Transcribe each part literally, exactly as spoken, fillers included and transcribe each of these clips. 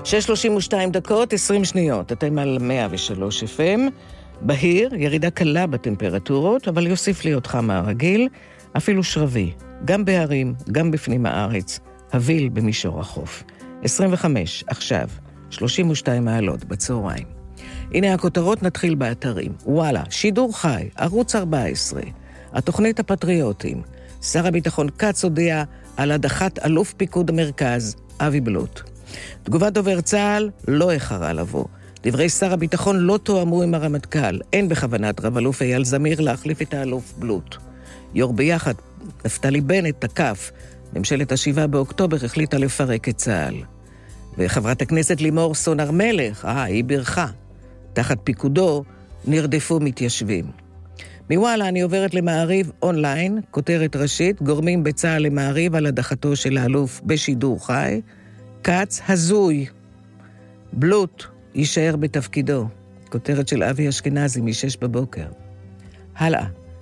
שש שלושים ושתיים דקות, עשרים שניות. אתם על מאה ושלוש אף אם. בהיר, ירידה קלה בטמפרטורות, אבל יוסיף להיות חם מהרגיל, אפילו שרבי, גם בהרים, גם בפנים הארץ, הביל במישור החוף. עשרים וחמש, עכשיו, שלושים ושתיים מעלות בצהריים. הנה הכותרות, נתחיל באתרים. וואלה, שידור חי, ערוץ ארבע עשרה, התוכנית הפטריוטים. שר הביטחון קץ הודיע על הדחת אלוף פיקוד המרכז, אבי בלוט. תגובת דובר צה"ל לא איחרה לבוא. דברי שר הביטחון לא תואמו עם הרמטכ"ל. אין בכוונת רב אלוף אייל זמיר להחליף את האלוף בלוט. יור ביחד, נפתלי בנט תקף. ממשלת השבעה באוקטובר החליטה לפרק את צה"ל. וחברת הכנסת לימור סון הר מלך, אה, היא ברכה. תחת פיקודו נרדפו מתיישבים. מוואלה אני עוברת למעריב אונליין, כותרת ראשית, גורמים בצה"ל למעריב על הדחתו של האלוף בשידור חי, קץ הזוי, בלוט יישאר בתפקידו, כותרת של אבי אשכנזי משש בבוקר. הלאה,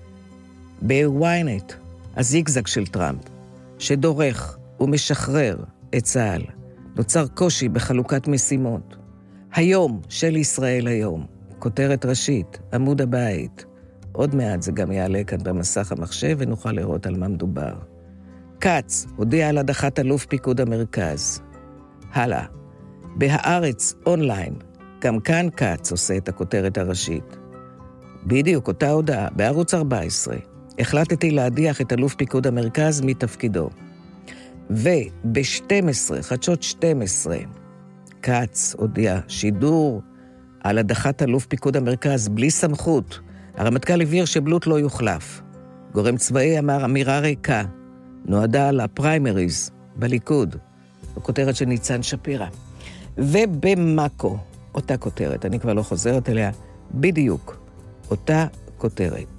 בוויינט, הזיגזג של טראמפ, שדורך ומשחרר את צה"ל, נוצר קושי בחלוקת משימות. היום של ישראל היום, כותרת ראשית, עמוד הבית, עוד מעט זה גם יעלה כאן במסך המחשב ונוכל לראות על מה מדובר. קץ הודיע על הדחת אלוף פיקוד המרכז. הלאה, בהארץ אונליין, גם כאן קץ עושה את הכותרת הראשית. בדיוק אותה הודעה, בערוץ ארבע עשרה, החלטתי להדיח את אלוף פיקוד המרכז מתפקידו. וב-שתים עשרה, חדשות שתים עשרה, קץ הודיע שידור על הדחת אלוף פיקוד המרכז בלי סמכות. הרמטכ"ל הבהיר שבלוט לא יוחלף. גורם צבאי אמר אמירה ריקה, נועדה לפריימריז בליכוד, בכותרת של ניצן שפירא. ובמאקו, אותה כותרת, אני כבר לא חוזרת אליה, בדיוק, אותה כותרת.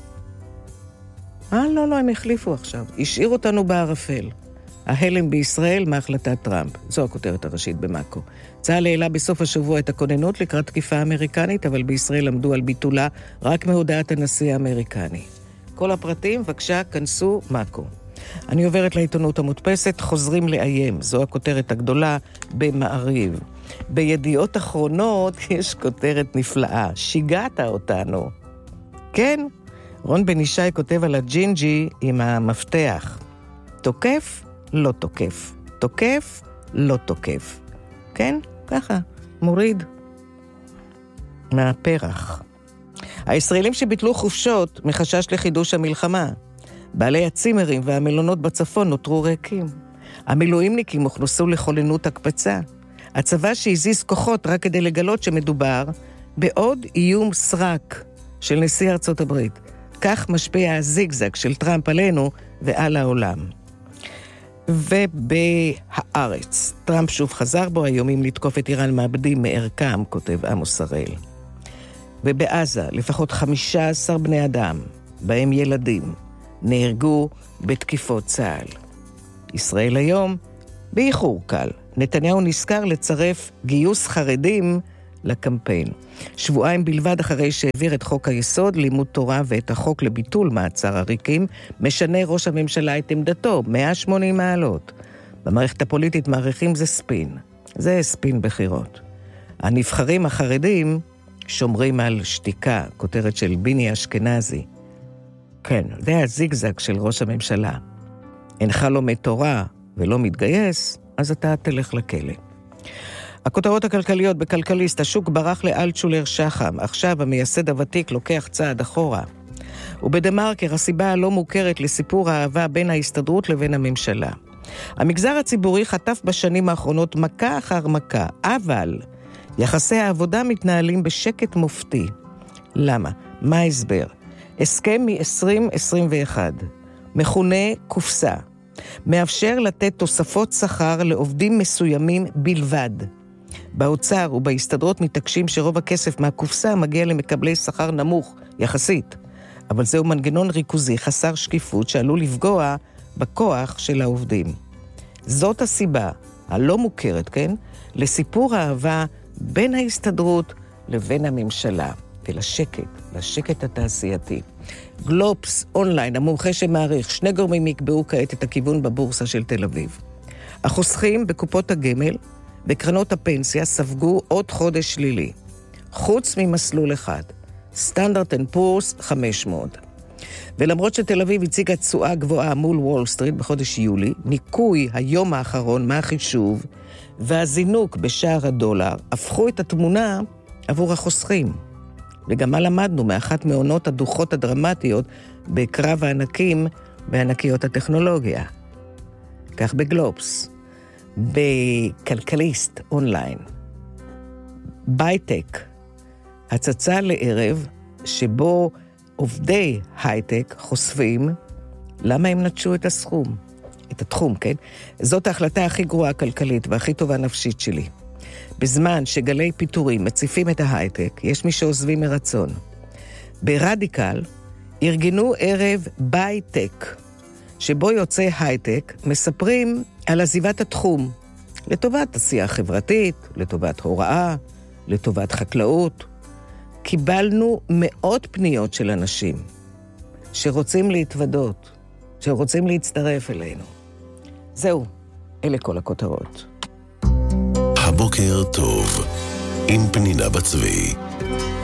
אה, לא, לא, הם החליפו עכשיו. השאיר אותנו בערפל. ההלם בישראל מהחלטת טראמפ. זו הכותרת הראשית במאקו. צה"ל העלה בסוף השבוע את הכוננות לקראת תקיפה אמריקנית, אבל בישראל עמדו על ביטולה רק מהודעת הנשיא האמריקני. כל הפרטים, בבקשה, כנסו מאקו. אני עוברת לעיתונות המודפסת, חוזרים לאיים. זו הכותרת הגדולה במעריב. בידיעות אחרונות יש כותרת נפלאה. שיגעת אותנו. כן, רון בן ישי כותב על הג'ינג'י עם המפתח. תוקף, לא תוקף. תוקף, לא תוקף. כן, ככה, מוריד מהפרח. הישראלים שביטלו חופשות מחשש לחידוש המלחמה. בעלי הצימרים והמלונות בצפון נותרו ריקים. המילואימניקים הוכנסו לכוננות הקפצה. הצבא שהזיז כוחות רק כדי לגלות שמדובר בעוד איום סרק של נשיא ארצות הברית. כך משפיע הזיגזג של טראמפ עלינו ועל העולם. ובהארץ, טראמפ שוב חזר בו, האיומים לתקוף את איראן מאבדים מערכם, כותב עמוס הראל. ובעזה, לפחות חמישה עשר בני אדם, בהם ילדים, נהרגו בתקיפות צה"ל. ישראל היום, באיחור קל, נתניהו נזכר לצרף גיוס חרדים לקמפיין. שבועיים בלבד אחרי שהעביר את חוק היסוד, לימוד תורה ואת החוק לביטול מעצר עריקים, משנה ראש הממשלה את עמדתו, מאה ושמונים מעלות. במערכת הפוליטית מעריכים זה ספין. זה ספין בחירות. הנבחרים החרדים שומרים על שתיקה, כותרת של ביני אשכנזי. כן, זה הזיגזג של ראש הממשלה. אינך לומד תורה ולא מתגייס, אז אתה תלך לכלא. הכותרות הכלכליות בכלכליסט, השוק ברח לאלטשולר שחם, עכשיו המייסד הוותיק לוקח צעד אחורה. ובדמרקר הסיבה הלא מוכרת לסיפור האהבה בין ההסתדרות לבין הממשלה. המגזר הציבורי חטף בשנים האחרונות מכה אחר מכה, אבל יחסי העבודה מתנהלים בשקט מופתי. למה? מה ההסבר? הסכם מ-עשרים עשרים ואחת, מכונה קופסה, מאפשר לתת תוספות שכר לעובדים מסוימים בלבד. באוצר ובהסתדרות מתעקשים שרוב הכסף מהקופסה מגיע למקבלי שכר נמוך יחסית, אבל זהו מנגנון ריכוזי חסר שקיפות שעלול לפגוע בכוח של העובדים. זאת הסיבה הלא מוכרת, כן, לסיפור האהבה בין ההסתדרות לבין הממשלה ולשקט, לשקט התעשייתי. גלובס אונליין, המומחה שמעריך, שני גורמים יקבעו כעת את הכיוון בבורסה של תל אביב. החוסכים בקופות הגמל בקרנות הפנסיה ספגו עוד חודש שלילי, חוץ ממסלול אחד, סטנדרט אנד פורס חמש מאות. ולמרות שתל אביב הציגה תשואה גבוהה מול וול סטריט בחודש יולי, ניקוי היום האחרון מהחישוב והזינוק בשער הדולר הפכו את התמונה עבור החוסכים. וגם מה למדנו מאחת מעונות הדוחות הדרמטיות בקרב הענקים בענקיות הטכנולוגיה. כך בגלובס, בכלכליסט אונליין, בייטק, הצצה לערב שבו עובדי הייטק חושפים למה הם נטשו את הסכום, את התחום, כן? זאת ההחלטה הכי גרועה כלכלית והכי טובה נפשית שלי. בזמן שגלי פיטורים מציפים את ההייטק, יש מי שעוזבים מרצון. ברדיקל ארגנו ערב בייטק, שבו יוצאי הייטק מספרים על עזיבת התחום, לטובת עשייה חברתית, לטובת הוראה, לטובת חקלאות. קיבלנו מאות פניות של אנשים שרוצים להתוודות, שרוצים להצטרף אלינו. זהו, אלה כל הכותרות. הבוקר טוב, עם פנינה בצבי.